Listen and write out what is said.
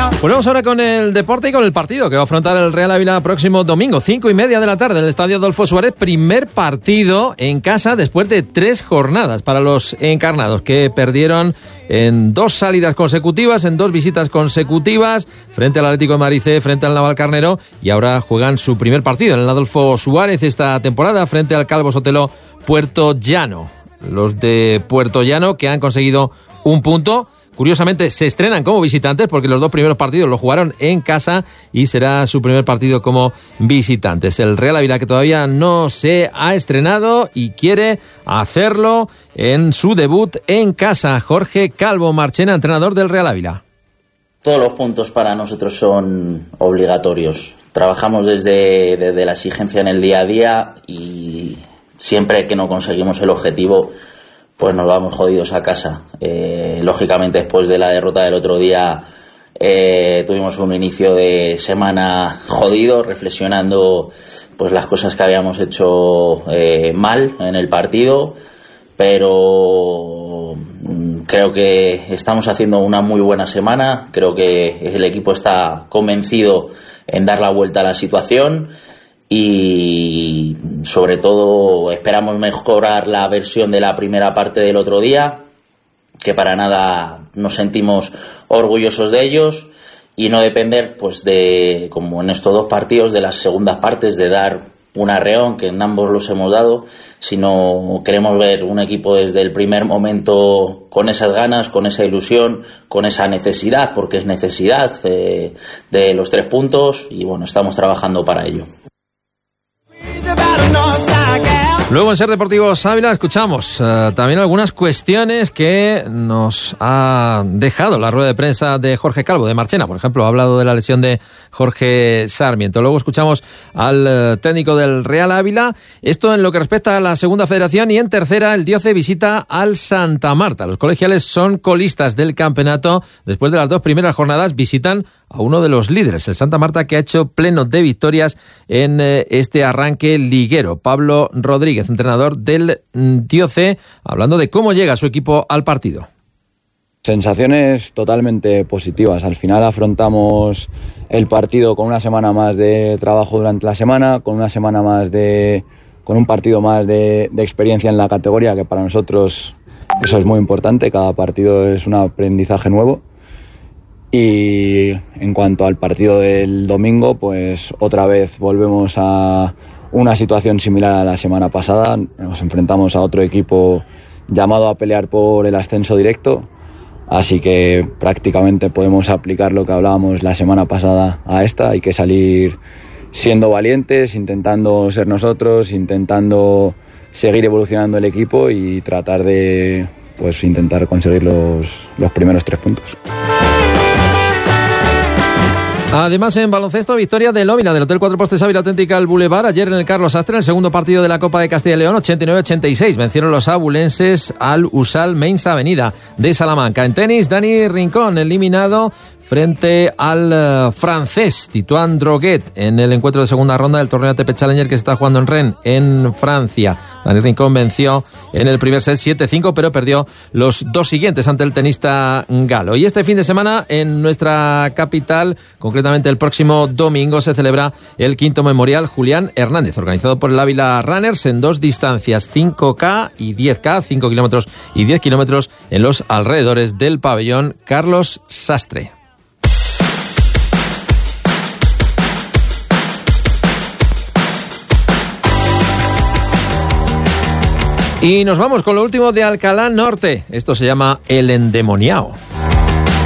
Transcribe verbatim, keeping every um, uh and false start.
Volvemos ahora con el deporte y con el partido que va a afrontar el Real Ávila próximo domingo, cinco y media de la tarde en el Estadio Adolfo Suárez. Primer partido en casa después de tres jornadas para los encarnados, que perdieron en dos salidas consecutivas, en dos visitas consecutivas, frente al Atlético de Madrid C, frente al Navalcarnero, y ahora juegan su primer partido en el Adolfo Suárez esta temporada frente al Calvo Sotelo Puerto Llano. Los de Puerto Llano, que han conseguido un punto. Curiosamente se estrenan como visitantes porque los dos primeros partidos los jugaron en casa y será su primer partido como visitantes. El Real Ávila, que todavía no se ha estrenado y quiere hacerlo en su debut en casa. Jorge Calvo Marchena, entrenador del Real Ávila. Todos los puntos para nosotros son obligatorios. Trabajamos desde, desde la exigencia en el día a día y siempre que no conseguimos el objetivo, pues nos vamos jodidos a casa. Eh, lógicamente, después de la derrota del otro día, eh, tuvimos un inicio de semana jodido, reflexionando pues las cosas que habíamos hecho eh, mal en el partido, pero creo que estamos haciendo una muy buena semana. Creo que el equipo está convencido en dar la vuelta a la situación. Y sobre todo esperamos mejorar la versión de la primera parte del otro día, que para nada nos sentimos orgullosos de ellos, y no depender, pues de, como en estos dos partidos, de las segundas partes, de dar un arreón, que en ambos los hemos dado, sino queremos ver un equipo desde el primer momento con esas ganas, con esa ilusión, con esa necesidad, porque es necesidad de, de los tres puntos, y bueno, estamos trabajando para ello. Luego en Ser Deportivos Ávila escuchamos uh, también algunas cuestiones que nos ha dejado la rueda de prensa de Jorge Calvo, de Marchena. Por ejemplo, ha hablado de la lesión de Jorge Sarmiento. Luego escuchamos al uh, técnico del Real Ávila. Esto en lo que respecta a la segunda federación. Y en tercera, el Dioce visita al Santa Marta. Los colegiales son colistas del campeonato. Después de las dos primeras jornadas visitan a uno de los líderes, el Santa Marta, que ha hecho pleno de victorias en eh, este arranque liguero. Pablo Rodríguez, entrenador del Dioce, hablando de cómo llega su equipo al partido. Sensaciones totalmente positivas. Al final afrontamos el partido con una semana más de trabajo durante la semana, con una semana más de, con un partido más de, de experiencia en la categoría, que para nosotros eso es muy importante. Cada partido es un aprendizaje nuevo. Y en cuanto al partido del domingo, pues otra vez volvemos a una situación similar a la semana pasada. Nos enfrentamos a otro equipo llamado a pelear por el ascenso directo, así que prácticamente podemos aplicar lo que hablábamos la semana pasada a esta. Hay que salir siendo valientes, intentando ser nosotros, intentando seguir evolucionando el equipo y tratar de pues intentar conseguir los, los primeros tres puntos. Además, en baloncesto, victoria del Óvila, del Hotel Cuatro Postes Ávila Authentic Boulevard, ayer en el Carlos Sastre, en el segundo partido de la Copa de Castilla y León, ochenta y nueve a ochenta y seis. Vencieron los abulenses al Usal Mains Avenida de Salamanca. En tenis, Dani Rincón, eliminado frente al uh, francés Titouan Droguet en el encuentro de segunda ronda del torneo A T P Challenger que se está jugando en Rennes, en Francia. Dani Rincón venció en el primer set siete cinco, pero perdió los dos siguientes ante el tenista galo. Y este fin de semana en nuestra capital, concretamente el próximo domingo, se celebra el quinto Memorial Julián Hernández, organizado por el Ávila Runners en dos distancias, cinco K y diez K, cinco kilómetros y diez kilómetros en los alrededores del pabellón Carlos Sastre. Y nos vamos con lo último de Alcalá Norte. Esto se llama El Endemoniao.